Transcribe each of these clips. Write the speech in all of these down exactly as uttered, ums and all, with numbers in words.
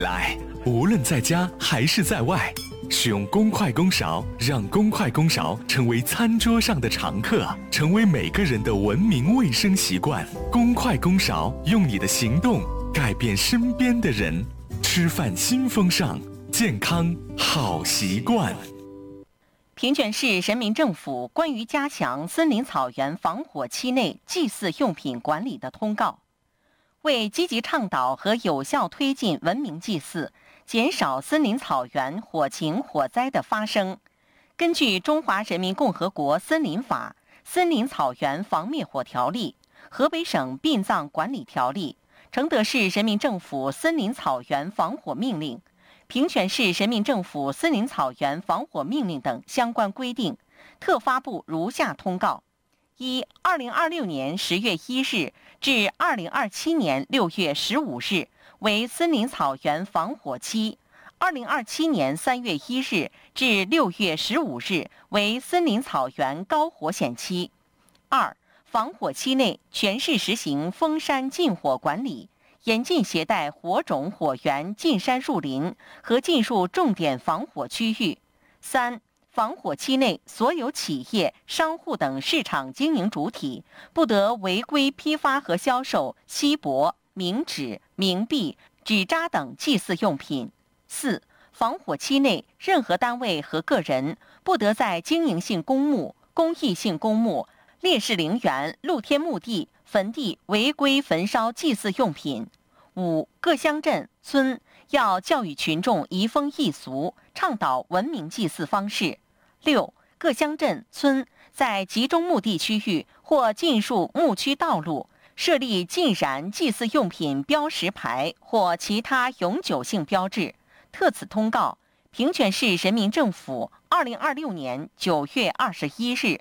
来，无论在家还是在外，使用公筷公勺，让公筷公勺成为餐桌上的常客，成为每个人的文明卫生习惯。公筷公勺，用你的行动改变身边的人。吃饭新风尚，健康好习惯。 平泉市人民政府关于加强森林草原防火期内祭祀用品管理的通告。为积极倡导和有效推进文明祭祀，减少森林草原火情火灾的发生，根据《中华人民共和国森林法》《森林草原防灭火条例》《河北省殡葬管理条例》《承德市人民政府森林草原防火命令》《平泉市人民政府森林草原防火命令》等相关规定，特发布如下通告：一、二零二六年十月一日至二零二七年六月十五日为森林草原防火期；二零二七年三月一日至六月十五日为森林草原高火险期。二、防火期内全市实行封山禁火管理，严禁携带火种、火源进山入林和进入重点防火区域。三、防火期内，所有企业、商户等市场经营主体不得违规批发和销售锡箔、冥纸、冥币、纸扎等祭祀用品。四、防火期内，任何单位和个人不得在经营性公墓、公益性公墓、烈士陵园、露天墓地、坟地违规焚烧祭祀用品。五、各乡镇村要教育群众移风易俗，倡导文明祭祀方式。六、各乡镇村在集中墓地区域或进入墓区道路设立禁燃祭祀用品标识牌或其他永久性标志。特此通告，平泉市人民政府二零二六年九月二十一日。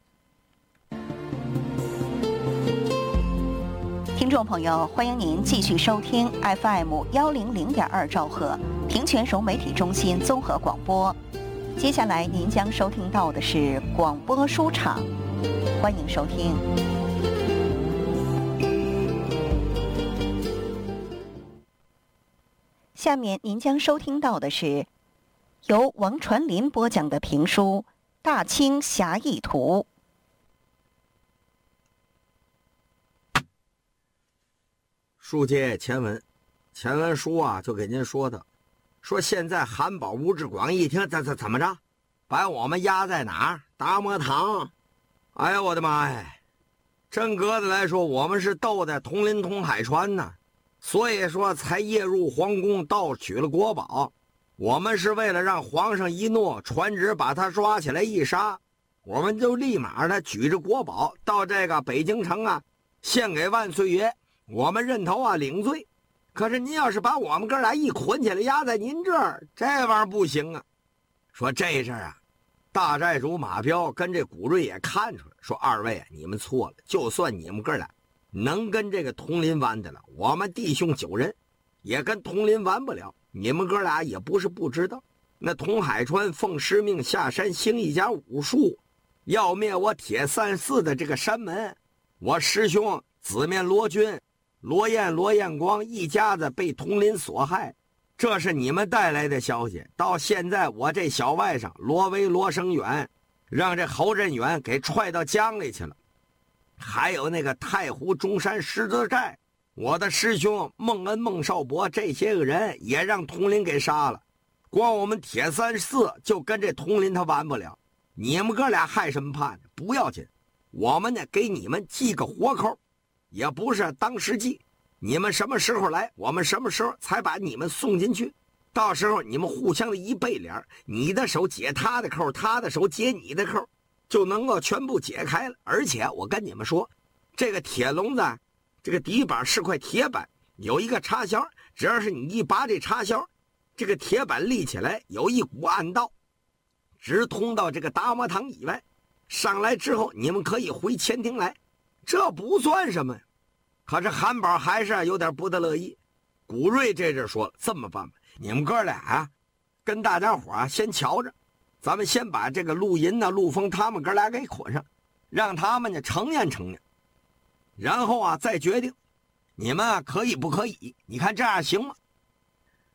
听众朋友，欢迎您继续收听 F M 幺零零点二兆赫平泉融媒体中心综合广播。接下来您将收听到的是广播书场，欢迎收听。下面您将收听到的是由王传林播讲的评书《大清侠义图》。 书接前文，前文书啊就给您说的，说现在韩宝、吴志广一听，怎怎怎么着，把我们压在哪儿？达摩堂。哎呀，我的妈呀！真格的来说，我们是斗在统林通海川呢，所以说才夜入皇宫盗取了国宝。我们是为了让皇上一怒，传旨把他抓起来一杀，我们就立马的举着国宝到这个北京城啊，献给万岁爷。我们认头啊，领罪。可是您要是把我们哥俩一捆起来压在您这儿，这玩意儿不行啊。说这阵儿啊，大寨主马彪跟这古瑞也看出来，说二位啊，你们错了。就算你们哥俩能跟这个佟林玩的了，我们弟兄九人也跟佟林玩不了。你们哥俩也不是不知道，那佟海川奉师命下山行一家武术，要灭我铁三寺的这个山门。我师兄紫面罗军、罗彦、罗彦光一家子被佟林所害，这是你们带来的消息。到现在我这小外甥罗威、罗生远让这侯振远给踹到江里去了。还有那个太湖中山狮子寨，我的师兄孟恩、孟少伯这些个人也让佟林给杀了。光我们铁三寺就跟这佟林他完不了。你们哥俩害什么怕呢？不要紧，我们呢给你们记个活口，也不是当时记，你们什么时候来，我们什么时候才把你们送进去。到时候你们互相的一背脸，你的手解他的扣，他的手解你的扣，就能够全部解开了。而且我跟你们说，这个铁笼子这个底板是块铁板，有一个插销，只要是你一拔这插销，这个铁板立起来，有一股暗道直通到这个达摩堂以外。上来之后你们可以回前厅来，这不算什么。可是韩宝还是有点不得乐意。古瑞这阵说了，这么办吧，你们哥俩啊跟大家伙啊先瞧着，咱们先把这个陆银呐、陆丰他们哥俩给捆上，让他们呢承认承认，然后啊再决定你们啊可以不可以。你看这样行吗？